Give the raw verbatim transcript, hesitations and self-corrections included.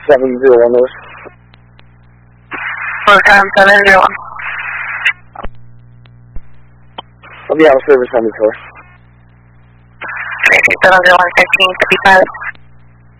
seven zero one North. Four times seven zero one. I'll be out of service on the tour. three three seven zero one fifteen fifty-five.